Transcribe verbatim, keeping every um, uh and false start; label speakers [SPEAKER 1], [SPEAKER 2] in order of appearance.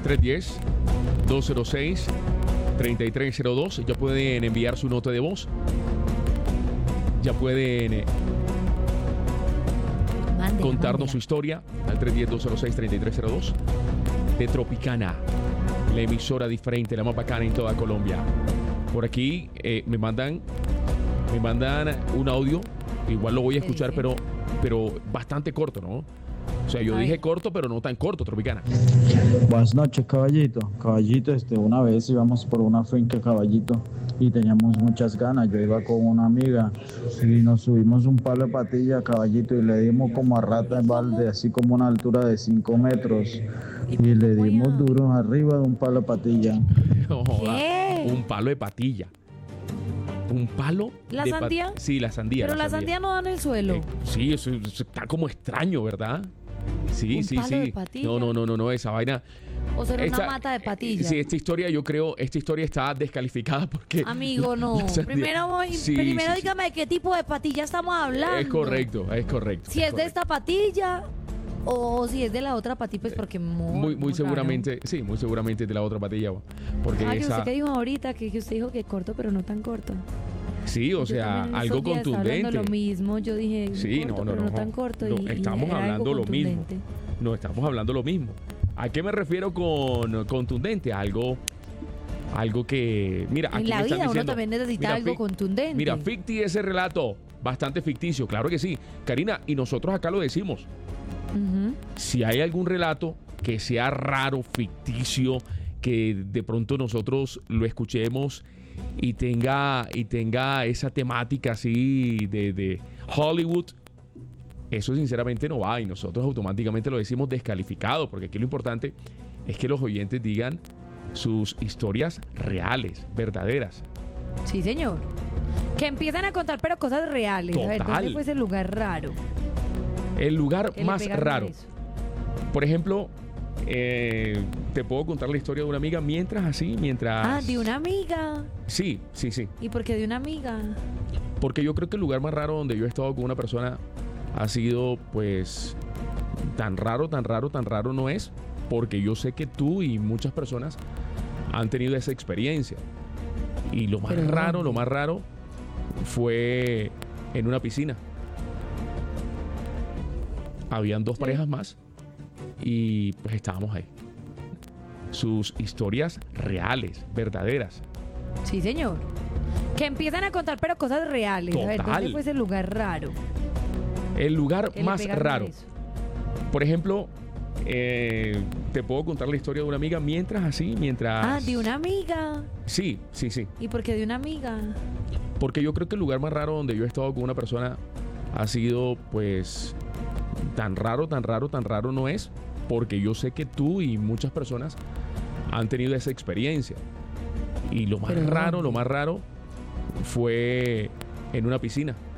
[SPEAKER 1] tres uno cero, dos cero seis, tres tres cero dos. Ya pueden enviar su nota de voz. Ya pueden eh,
[SPEAKER 2] Mándela,
[SPEAKER 1] contarnos
[SPEAKER 2] mándela.
[SPEAKER 1] su historia al tres uno cero, dos cero seis, tres tres cero dos de Tropicana, la emisora diferente, la más bacana en toda Colombia. Por aquí eh, me mandan me mandan un audio, igual lo voy a
[SPEAKER 2] ¿Qué
[SPEAKER 1] escuchar,
[SPEAKER 2] dice?
[SPEAKER 1] pero, pero bastante corto, ¿no? O sea, yo
[SPEAKER 2] A
[SPEAKER 1] dije
[SPEAKER 2] ver.
[SPEAKER 1] corto, pero no tan corto, Tropicana.
[SPEAKER 3] Buenas noches, caballito. Caballito, este, una vez íbamos por una finca, caballito, y teníamos muchas ganas. Yo iba con una amiga y nos subimos un palo de patilla, caballito, y le dimos como a rata en balde, así como una altura de cinco metros. Y le dimos duro arriba de un palo de patilla.
[SPEAKER 1] No joda,
[SPEAKER 2] ¿Qué?
[SPEAKER 1] un palo de patilla. Un palo
[SPEAKER 2] ¿La
[SPEAKER 1] de pat-
[SPEAKER 2] sandía?
[SPEAKER 1] Sí, la sandía.
[SPEAKER 2] Pero la sandía no da en el suelo.
[SPEAKER 1] Eh, sí, eso, eso está como extraño, ¿verdad? Sí,
[SPEAKER 2] ¿Un
[SPEAKER 1] sí,
[SPEAKER 2] palo
[SPEAKER 1] sí.
[SPEAKER 2] de patilla?
[SPEAKER 1] No, no, no, no, no, esa vaina.
[SPEAKER 2] O será
[SPEAKER 1] Esta-
[SPEAKER 2] una mata de patilla.
[SPEAKER 1] Sí, esta historia, yo creo, esta historia está descalificada porque.
[SPEAKER 2] Amigo, no.
[SPEAKER 1] la sandía-
[SPEAKER 2] Primero, voy-
[SPEAKER 1] Sí,
[SPEAKER 2] primero
[SPEAKER 1] sí, sí.
[SPEAKER 2] dígame de qué tipo de patilla estamos hablando.
[SPEAKER 1] Es correcto, es correcto.
[SPEAKER 2] Si es de
[SPEAKER 1] correcto.
[SPEAKER 2] esta patilla o si es de la otra patilla, pues porque muy,
[SPEAKER 1] Muy, muy
[SPEAKER 2] raro.
[SPEAKER 1] seguramente, sí, muy seguramente de la otra patilla. Porque
[SPEAKER 2] Ah, que
[SPEAKER 1] esa.
[SPEAKER 2] usted que dijo ahorita, que, que usted dijo que corto, pero no tan corto.
[SPEAKER 1] Sí, o
[SPEAKER 2] Yo
[SPEAKER 1] sea,
[SPEAKER 2] también en
[SPEAKER 1] algo
[SPEAKER 2] estos días estaba
[SPEAKER 1] contundente.
[SPEAKER 2] hablando lo mismo, yo dije
[SPEAKER 1] Sí,
[SPEAKER 2] corto,
[SPEAKER 1] no, no,
[SPEAKER 2] pero no,
[SPEAKER 1] no.
[SPEAKER 2] tan corto.
[SPEAKER 1] No,
[SPEAKER 2] y, y
[SPEAKER 1] estamos
[SPEAKER 2] era algo
[SPEAKER 1] hablando lo mismo.
[SPEAKER 2] contundente.
[SPEAKER 1] No, estamos hablando lo mismo. ¿A qué me refiero con contundente? Algo, algo que, mira, aquí
[SPEAKER 2] En la
[SPEAKER 1] me están
[SPEAKER 2] vida uno
[SPEAKER 1] diciendo,
[SPEAKER 2] también necesita
[SPEAKER 1] mira,
[SPEAKER 2] algo
[SPEAKER 1] fic-
[SPEAKER 2] contundente.
[SPEAKER 1] Mira, ficti ese relato, bastante ficticio, claro que sí. Karina, y nosotros acá lo decimos.
[SPEAKER 2] Ujú.
[SPEAKER 1] Si hay algún relato que sea raro, ficticio, que de pronto nosotros lo escuchemos y tenga, y tenga esa temática así de, de Hollywood, eso sinceramente no va y nosotros automáticamente lo decimos descalificado, porque aquí lo importante es que los oyentes digan sus historias reales, verdaderas.
[SPEAKER 2] Sí, señor. Que empiezan a contar, pero cosas reales. A ver,
[SPEAKER 1] Total.
[SPEAKER 2] ¿dónde fue ese lugar raro?
[SPEAKER 1] El lugar
[SPEAKER 2] Que le
[SPEAKER 1] más
[SPEAKER 2] pegaron
[SPEAKER 1] raro.
[SPEAKER 2] eso?
[SPEAKER 1] Por ejemplo, eh, te puedo contar la historia de una amiga mientras así, mientras...
[SPEAKER 2] Ah, de una amiga.
[SPEAKER 1] Sí, sí, sí.
[SPEAKER 2] ¿Y por qué de una amiga?
[SPEAKER 1] Porque yo creo que el lugar más raro donde yo he estado con una persona ha sido, pues, tan raro, tan raro, tan raro no es, porque yo sé que tú y muchas personas han tenido esa experiencia. Y lo más
[SPEAKER 2] ¿Pero
[SPEAKER 1] raro,
[SPEAKER 2] dónde?
[SPEAKER 1] lo más raro fue en una piscina. Habían dos parejas más y pues estábamos ahí. Sus historias reales, verdaderas.
[SPEAKER 2] Sí, señor. Que empiezan a contar, pero cosas reales. A ver,
[SPEAKER 1] Total.
[SPEAKER 2] ¿dónde fue ese lugar raro?
[SPEAKER 1] El lugar
[SPEAKER 2] Que le
[SPEAKER 1] más
[SPEAKER 2] pegaron
[SPEAKER 1] raro.
[SPEAKER 2] eso?
[SPEAKER 1] Por ejemplo, eh, te puedo contar la historia de una amiga mientras así, mientras...
[SPEAKER 2] Ah, de una amiga.
[SPEAKER 1] Sí, sí, sí.
[SPEAKER 2] ¿Y por qué de una amiga?
[SPEAKER 1] Porque yo creo que el lugar más raro donde yo he estado con una persona ha sido, pues, tan raro, tan raro, tan raro no es, porque yo sé que tú y muchas personas han tenido esa experiencia. Y lo más
[SPEAKER 2] ¿Pero
[SPEAKER 1] raro,
[SPEAKER 2] dónde?
[SPEAKER 1] lo más raro fue en una piscina.